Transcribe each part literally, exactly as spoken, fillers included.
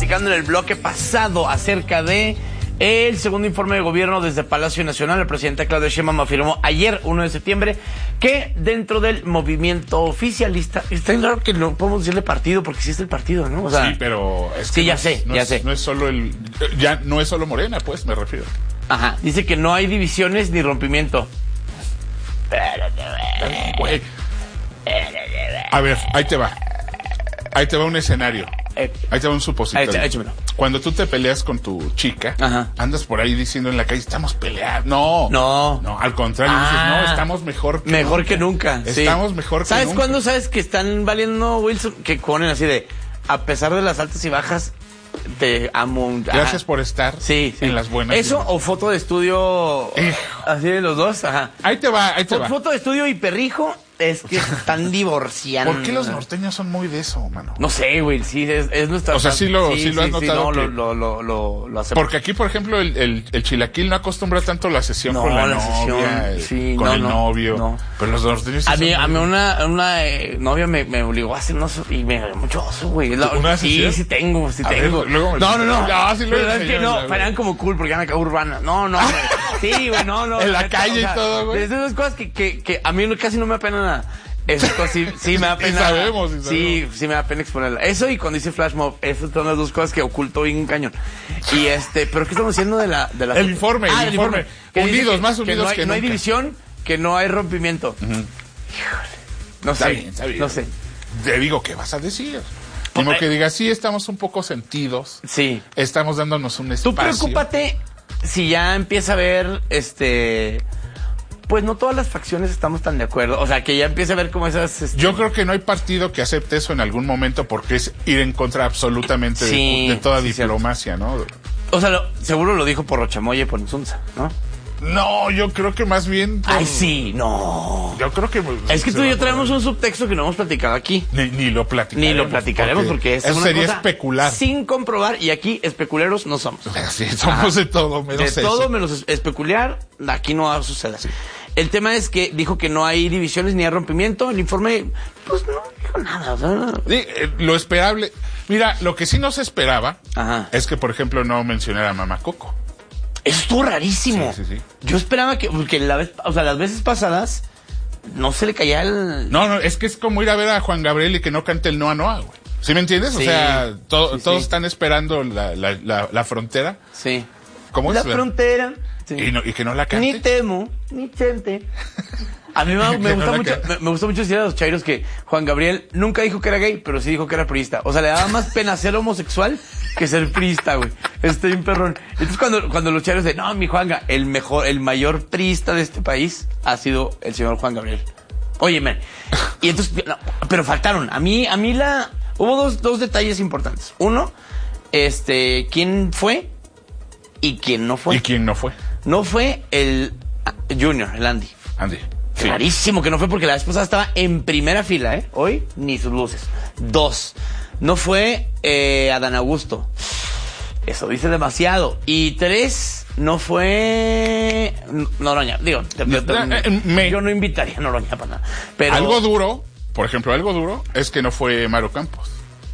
platicando en el bloque pasado acerca de el segundo informe de gobierno desde Palacio Nacional. El presidente Claudia Sheinbaum afirmó ayer, uno de septiembre, que dentro del movimiento oficialista, está bien claro que no podemos decirle partido, porque sí es el partido, ¿no? O sea, sí, pero es que sí, no ya es, sé, no ya es, sé. No es solo el, ya no es solo Morena, pues, me refiero. Ajá, dice que no hay divisiones ni rompimiento. Güey. A ver, ahí te va. Ahí te va un escenario. Ahí te va un supositorio. Éch- échamelo. Cuando tú te peleas con tu chica, Ajá. andas por ahí diciendo en la calle, estamos peleando. No. No. No, al contrario, Ah. dices, no, estamos mejor que Mejor nunca. que nunca. sí. Estamos mejor que ¿Sabes nunca. cuándo sabes que están valiendo, Wilson? Que ponen así de, a pesar de las altas y bajas, te amo. Gracias Ajá. por estar Sí, sí. en las buenas. Eso o foto de estudio, Eh. así de los dos, ajá. Ahí te va, ahí te Fo- va. Foto de estudio y perrijo, es que están divorciando. ¿Por qué los norteños son muy de eso, mano? No sé, güey, sí, es, es nuestra... O sea, sí lo- sí lo has notado no, que- lo, lo, lo, lo, lo hacemos. Porque aquí, por ejemplo, el, el, el chilaquil no acostumbra tanto la sesión No, con la, la novia, sesión, eh, sí, con no, el no, novio. no. Pero los norteños sí A mí, son a mí muy- una, una eh, novia me, me obligó a hacer unos y me dio mucho oso, güey. La- ¿Una sí, sesión? sí tengo, sí A tengo. ver, luego me- no, no, no. No, sí, luego Pero es me que enseñas, no, güey. parecían como cool porque eran acá urbana. No, no, güey. Sí, güey, no, no. En la neta, calle y todo, güey. Es de esas cosas que, que, que a mí casi no me apena nada. Esas cosas sí, sí me da Y pena. sabemos, y sabemos. Sí, sí me da pena exponerla. Eso y cuando hice flash mob, esas son las dos cosas que oculto bien cañón. Y este, pero ¿qué estamos diciendo de la, de la El informe, el Ah, informe. Que dice Unidos, que- más que unidos no hay, que no hay nunca. división, que no hay rompimiento. Híjole. No Está sé, bien, está bien. no sé. Te digo, ¿qué vas a decir? Como Ay. que digas, sí, estamos un poco sentidos. Sí. Estamos dándonos un Tú espacio. preocúpate si ya empieza a ver, este, pues no todas las facciones estamos tan de acuerdo. O sea, que ya empieza a ver como esas... este, Yo creo que no hay partido que acepte eso en algún momento porque es ir en contra absolutamente de- Sí, de, toda sí, diplomacia, ¿no? O sea, lo- seguro lo dijo por Rochamoya y por Insunza, ¿no? No, yo creo que más bien... por- Ay, sí, no. Yo creo que... Es que se tú y va yo por traemos ahí. un subtexto que no hemos platicado aquí. Ni, ni lo platicaremos. Ni lo platicaremos porque, es eso una sería cosa especular. sin comprobar y aquí especuleros no somos. Sí, somos de todo menos De eso. todo menos es- especular, aquí no va a suceder. El tema es que dijo que no hay divisiones ni hay rompimiento. El informe, pues no dijo nada. O sea, Sí, eh, lo esperable... Mira, lo que sí no se esperaba Ajá. es que, por ejemplo, no mencionara a Mamá Coco. eso estuvo rarísimo. Sí, sí, sí. Yo esperaba que, porque la vez, o sea, las veces pasadas no se le caía el... No, no, es que es como ir a ver a Juan Gabriel y que no cante el Noa Noa, güey. ¿Sí me entiendes? O Sí, sea, to- sí, todos sí. están esperando la, la, la, la frontera. Sí. ¿Cómo La es? frontera. Sí. Y, no- y que no la cante. Ni temo, ni chente. A mí me, me Que no gusta la mucho, cante. me, me gusta mucho decir a los chairos que Juan Gabriel nunca dijo que era gay, pero sí dijo que era priista. O sea, le daba más pena ser homosexual que ser priista, güey. Estoy un perrón. Entonces cuando, cuando los chairos dicen, no, mi Juanga, el mejor, el mayor priista de este país ha sido el señor Juan Gabriel. Oye, man. Y entonces, no, pero faltaron. A mí, a mí la, hubo dos, dos detalles importantes. Uno, este, quién fue y quién no fue. ¿Y quién no fue? No fue el ah, Junior, el Andy. Andy. Sí. Clarísimo que no fue porque la vez pasada estaba en primera fila, ¿eh? Hoy ni sus luces. Dos, no fue eh, Adán Augusto. Eso dice demasiado. Y tres, no fue Noroña. Digo, te- te- te- Eh, eh, me- yo no invitaría a Noroña para nada. Pero Algo duro, por ejemplo, algo duro es que no fue Mario Campos.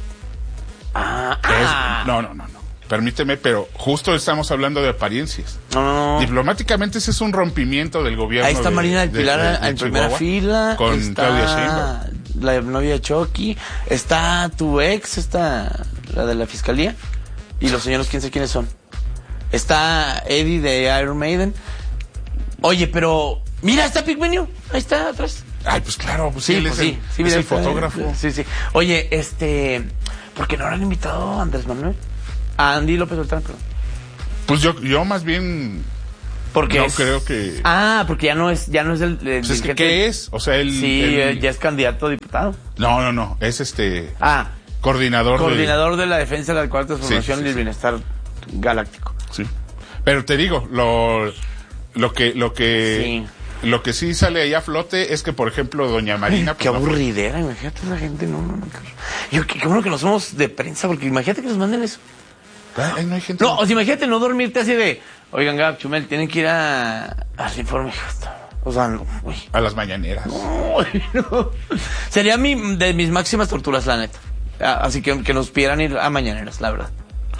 Ah, Que es- ah. no, no, no, no. Permíteme, pero justo estamos hablando de apariencias. No, no, no. Diplomáticamente ese es un rompimiento del gobierno. Ahí está de- Marina del de- Pilar de- de en primera Chihuahua, fila. Con está Claudia Sheinbaum. la novia de Chucky. Está tu ex, está la de la fiscalía. Y los señores, quién sé quiénes son. Está Eddie de Iron Maiden. Oye, pero mira, está Pigmenio. Ahí está atrás. Ay, pues claro, pues sí, Sí, él pues es sí. el, sí, es mira, el está- fotógrafo. Sí, sí. Oye, este, ¿por qué no habrán invitado a Andrés Manuel? A Andy López Beltrán, perdón. Pues yo, yo más bien Porque no es- creo que... Ah, porque ya no es, ya no es el, el Pues es que, dirigente. ¿qué es? O sea, él... Sí, él- eh, ya es candidato a diputado. No, no, no, es este... Ah, Coordinador, coordinador de la defensa de la cuarta transformación Sí, sí, y el sí. bienestar galáctico. de... Sí. Pero te digo, lo, lo que... Lo que Lo que sí sale ahí a flote es que, por ejemplo, doña Marina... Qué pues, no fue- aburridera, imagínate la gente, no, no, no. Yo, qué, qué bueno que no somos de prensa, porque imagínate que nos manden eso. Ay, no hay gente... No, o sea, imagínate no dormirte así de, oigan, Gab, Chumel, tienen que ir a, al informe. O sea, no, uy. A las mañaneras. Uy, no. Sería mi, de mis máximas torturas, la neta. Ah, Así que que nos pidieran ir a mañaneras, la verdad.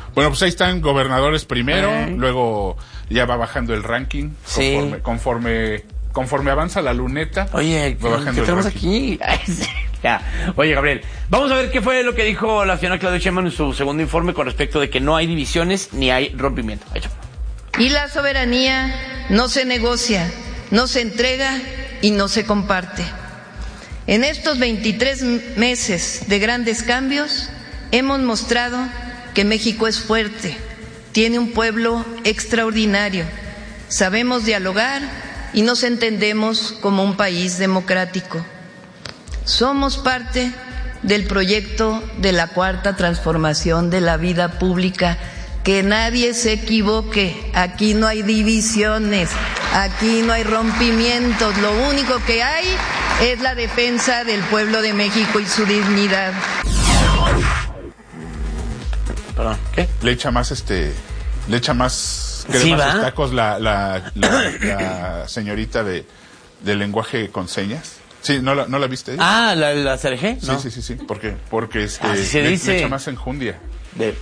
Bueno, pues ahí están gobernadores primero, Ay. luego ya va bajando el ranking Sí. conforme, conforme, conforme avanza la luneta. Oye, va ¿qué, bajando ¿qué el tenemos ranking. aquí? Ay, sí. Ya. Oye, Gabriel, vamos a ver qué fue lo que dijo la señora Claudia Sheinbaum en su segundo informe con respecto de que no hay divisiones ni hay rompimiento. Ahí está. Y la soberanía no se negocia, no se entrega y no se comparte. En estos veintitrés meses de grandes cambios hemos mostrado que México es fuerte, tiene un pueblo extraordinario, sabemos dialogar y nos entendemos como un país democrático. Somos parte del proyecto de la Cuarta Transformación de la Vida Pública. Que nadie se equivoque, aquí no hay divisiones, aquí no hay rompimientos, lo único que hay es la defensa del pueblo de México y su dignidad. Perdón, ¿qué? Le echa más este, le echa más crema Sí, a ¿va? sus tacos la, la, la, la señorita de, de lenguaje con señas. Sí, ¿no la, no la viste? Ah, ¿la, la C R G? Sí, No. sí, sí, sí. ¿Por qué? Porque este, Así se le, dice. le echa más enjundia. De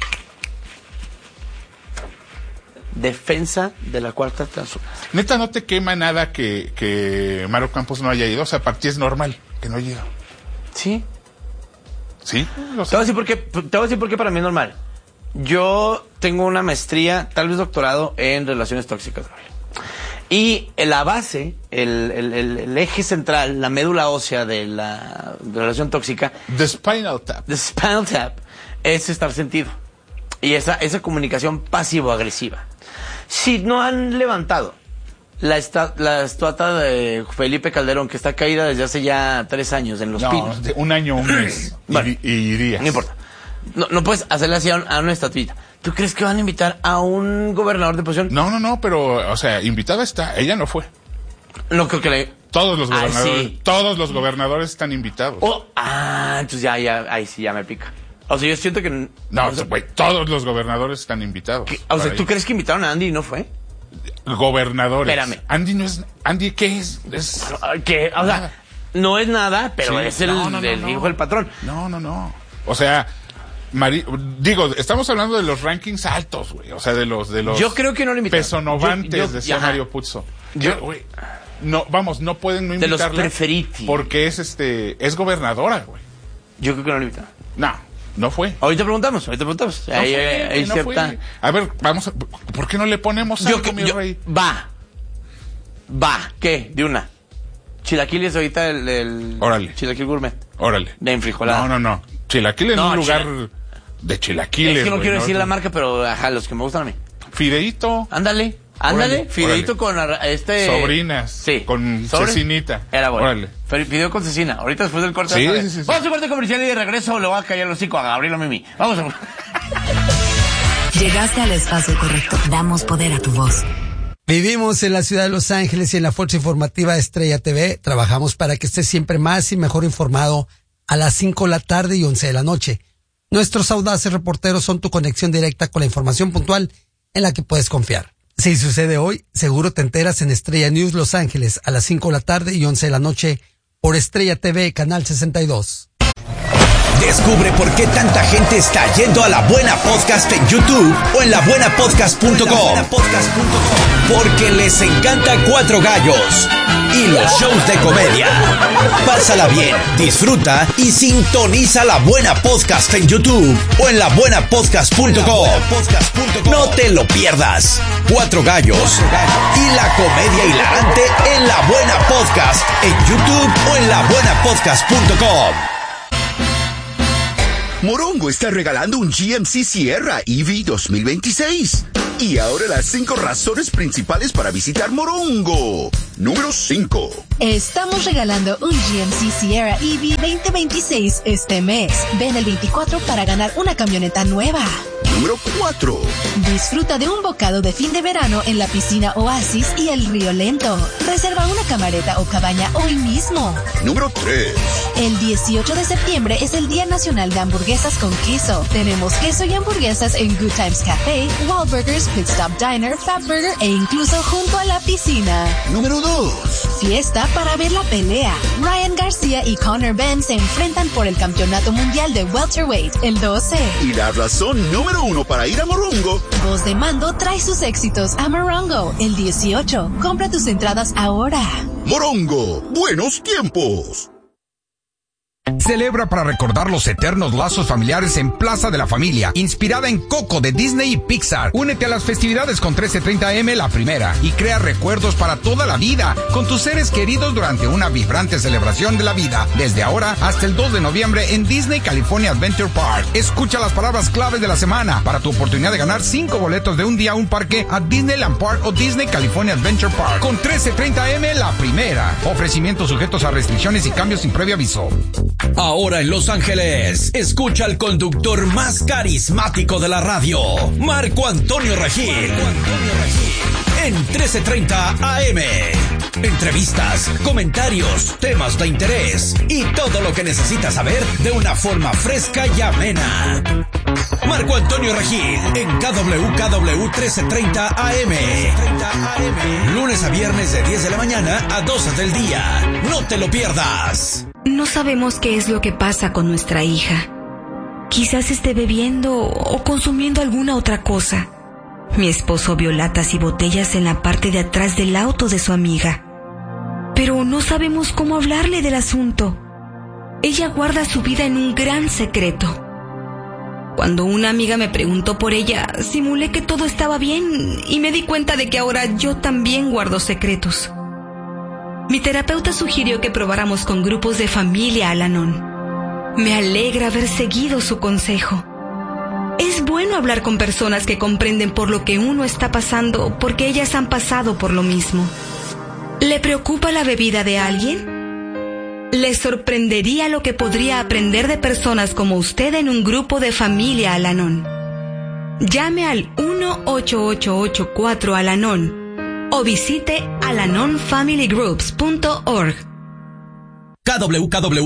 defensa de la cuarta transformación. Neta, no te quema nada que, que Mario Campos no haya ido. O sea, para ti es normal que no haya ido. Sí. ¿Sí? O Te sea, voy a decir por qué, te voy a decir por qué para mí es normal. Yo tengo una maestría, tal vez doctorado, en relaciones tóxicas, Gabriel. Y la base, el, el, el, el eje central, la médula ósea de la, de la relación tóxica, The Spinal Tap. the spinal tap, es estar sentido. Y esa, esa comunicación pasivo-agresiva. Si no han levantado la, esta, la estatua de Felipe Calderón, que está caída desde hace ya tres años en Los No, Pinos. de un año, un mes. Bueno, y, y irías. No importa. No, no puedes hacerle así a, un- a una estatuita. ¿Tú crees que van a invitar a un gobernador de posición? No, no, no, pero, o sea, invitada está. Ella no fue. No creo que le... Todos los Ah, gobernadores, sí. todos los gobernadores están invitados. Oh, ah, entonces ya, ya, ahí sí ya me pica. O sea, yo siento que... No, o sea, güey, todos los gobernadores están invitados. que- o sea, para ¿tú ir. crees que invitaron a Andy y no fue? Gobernadores. Espérame. Andy no es. Andy, ¿qué es? Es. Que, o sea, Nada. no es nada, pero Sí. es el, No, no, no, el no. hijo del patrón. No, no, no. O sea, Mari- digo, estamos hablando de los rankings altos, güey. O sea, de los de los Yo creo que no lo invitaron. pesonovantes, Yo- yo- decía ajá. Mario Puzo. Yo- Yo, güey, no, vamos, no pueden no De los invitarla preferiti. porque es este, es gobernadora, güey. Yo creo que no lo invitaron. No, no fue. Ahorita preguntamos, ahorita preguntamos. No Ahí, fue, ahí- ahí no cierta- fue. A ver, vamos a, ¿por qué no le ponemos Yo, algo, que- mi yo- rey? va. Va. ¿Qué? De una. Chilaquiles ahorita el, el Órale. chilaquil gourmet. Órale. De enfrijolada. No, no, no. Chilaquiles en No, un lugar chila- de chilaquiles. Es que no güey, quiero decir la marca, pero ajá, los que me gustan a mí. Fideíto. Ándale, ándale, Órale, fideito órale. con arra- este... Sobrinas, Sí. con ¿Sobre? cecinita. Era bueno. Órale. Fe- Fideo con cecina. Ahorita después del corte. Sí, vas a ver. sí, sí, sí. Vamos a un corte comercial y de regreso le voy a callar el hocico a Gabriel o Mimi. Vamos a... Llegaste al espacio correcto. Damos poder a tu voz. Vivimos en la ciudad de Los Ángeles y en la Fuerza Informativa de Estrella T V. Trabajamos para que estés siempre más y mejor informado a las cinco de la tarde y once de la noche. Nuestros audaces reporteros son tu conexión directa con la información puntual en la que puedes confiar. Si sucede hoy, seguro te enteras en Estrella News Los Ángeles a las cinco de la tarde y once de la noche por Estrella T V, Canal sesenta y dos. Descubre por qué tanta gente está yendo a La Buena Podcast en YouTube o en la buena podcast punto com. Porque les encanta Cuatro Gallos y los shows de comedia. Pásala bien, disfruta y sintoniza La Buena Podcast en YouTube o en la buena podcast punto com. No te lo pierdas. Cuatro Gallos y la comedia hilarante en La Buena Podcast en YouTube o en la buena podcast punto com. Morongo está regalando un G M C Sierra E V dos mil veintiséis. Y ahora las cinco razones principales para visitar Morongo. Número cinco. Estamos regalando un G M C Sierra E V veinte veintiséis este mes. Ven el veinticuatro para ganar una camioneta nueva. Número cuatro. Disfruta de un bocado de fin de verano en la piscina Oasis y el Río Lento. Reserva una camareta o cabaña hoy mismo. Número tres. El dieciocho de septiembre es el Día Nacional de Hamburguesas con Queso. Tenemos queso y hamburguesas en Good Times Café, Wahlburgers, Pit Stop Diner, Fatburger e incluso junto a la piscina. Número dos. Fiesta para ver la pelea. Ryan García y Conor Ben se enfrentan por el Campeonato Mundial de Welterweight el doce. Y la razón número uno para ir a Morongo. Voz de Mando trae sus éxitos a Morongo el dieciocho. Compra tus entradas ahora. Morongo, buenos tiempos. Celebra para recordar los eternos lazos familiares en Plaza de la Familia, inspirada en Coco de Disney y Pixar. Únete a las festividades con trece treinta eme La Primera y crea recuerdos para toda la vida con tus seres queridos durante una vibrante celebración de la vida desde ahora hasta el dos de noviembre en Disney California Adventure Park. Escucha las palabras claves de la semana para tu oportunidad de ganar cinco boletos de un día a un parque a Disneyland Park o Disney California Adventure Park con trece treinta eme La Primera. Ofrecimientos sujetos a restricciones y cambios sin previo aviso. Ahora en Los Ángeles, escucha al conductor más carismático de la radio, Marco Antonio Regil. Marco Antonio Regil. En trece treinta A M. Entrevistas, comentarios, temas de interés y todo lo que necesitas saber de una forma fresca y amena. Marco Antonio Regil en K W K W trece treinta A M. Lunes a viernes de diez de la mañana a doce del día. No te lo pierdas. No sabemos qué es lo que pasa con nuestra hija. Quizás esté bebiendo o consumiendo alguna otra cosa. Mi esposo vio latas y botellas en la parte de atrás del auto de su amiga. Pero no sabemos cómo hablarle del asunto. Ella guarda su vida en un gran secreto. Cuando una amiga me preguntó por ella, simulé que todo estaba bien y me di cuenta de que ahora yo también guardo secretos. Mi terapeuta sugirió que probáramos con grupos de familia Al-Anon. Me alegra haber seguido su consejo. Es bueno hablar con personas que comprenden por lo que uno está pasando, porque ellas han pasado por lo mismo. ¿Le preocupa la bebida de alguien? ¿Le sorprendería lo que podría aprender de personas como usted en un grupo de familia Al-Anon? Llame al uno ocho ocho ocho cuatro Al-Anon o visite alanonfamilygroups punto org. K W K W